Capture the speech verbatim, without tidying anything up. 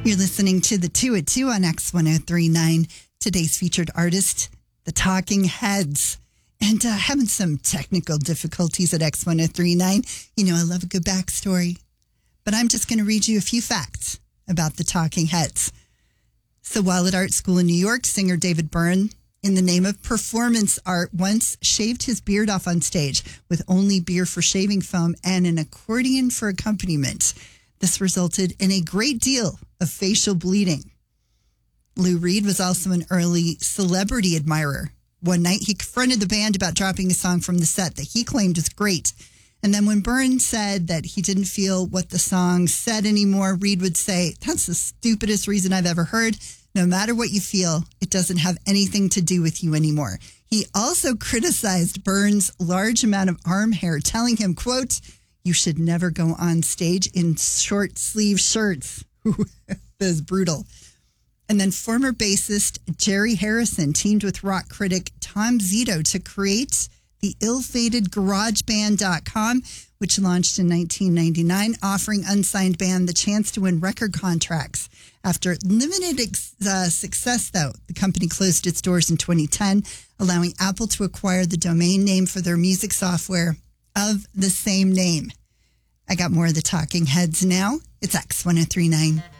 You're listening to the two at two on X one oh three point nine. Today's featured artist, the Talking Heads. And uh, having some technical difficulties at X one oh three point nine. You know, I love a good backstory. But I'm just going to read you a few facts about the Talking Heads. So while at art school in New York, singer David Byrne, in the name of performance art, once shaved his beard off on stage with only beer for shaving foam and an accordion for accompaniment. This resulted in a great deal of facial bleeding. Lou Reed was also an early celebrity admirer. One night, he confronted the band about dropping a song from the set that he claimed was great. And then when Byrne said that he didn't feel what the song said anymore, Reed would say, "That's the stupidest reason I've ever heard. No matter what you feel, it doesn't have anything to do with you anymore." He also criticized Byrne's large amount of arm hair, telling him, quote, "You should never go on stage in short sleeve shirts." That is brutal. And then former bassist Jerry Harrison teamed with rock critic Tom Zito to create the ill-fated garage band dot com, which launched in nineteen ninety-nine, offering unsigned band the chance to win record contracts. After limited ex- uh, success, though, the company closed its doors in twenty ten, allowing Apple to acquire the domain name for their music software of the same name. I got more of the Talking Heads now. It's X one oh three point nine.